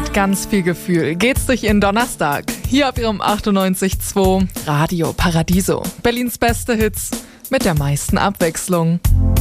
Mit ganz viel Gefühl geht's durch Ihren Donnerstag. Hier auf Ihrem 98.2 Radio Paradiso. Berlins beste Hits mit der meisten Abwechslung.